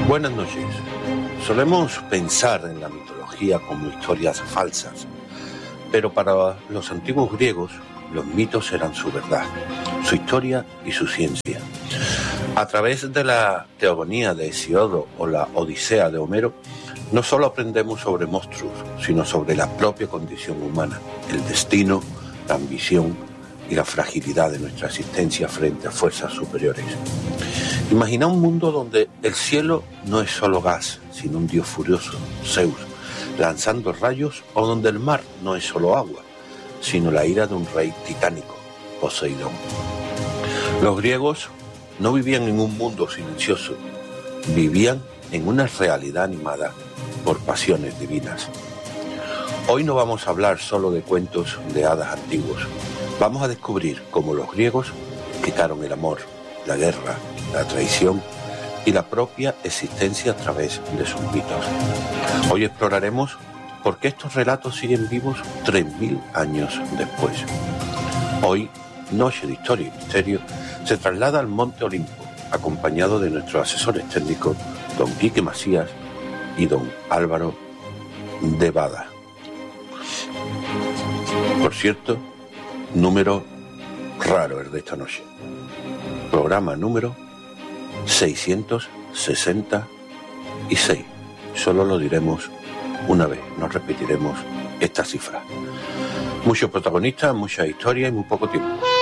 Buenas noches. Solemos pensar en la mitología como historias falsas, pero para los antiguos griegos los mitos eran su verdad, su historia y su ciencia. A través de la Teogonía de Hesíodo o la Odisea de Homero, no solo aprendemos sobre monstruos, sino sobre la propia condición humana, el destino, la ambición y la fragilidad de nuestra existencia frente a fuerzas superiores. Imagina un mundo donde el cielo no es solo gas, sino un dios furioso, Zeus, lanzando rayos, o donde el mar no es solo agua, sino la ira de un rey titánico, Poseidón. Los griegos no vivían en un mundo silencioso, vivían en una realidad animada por pasiones divinas. Hoy no vamos a hablar solo de cuentos de hadas antiguos. Vamos a descubrir cómo los griegos quitaron el amor, la guerra, la traición y la propia existencia a través de sus mitos. Hoy exploraremos por qué estos relatos siguen vivos 3000 años después. Hoy, Noche de Historia y Misterio se traslada al Monte Olimpo, acompañado de nuestros asesores técnicos, don Quique Macías y don Álvaro de Bada. Por cierto, número raro el de esta noche. Programa número 666. Solo lo diremos una vez, no repetiremos esta cifra. Muchos protagonistas, mucha historia y muy poco tiempo.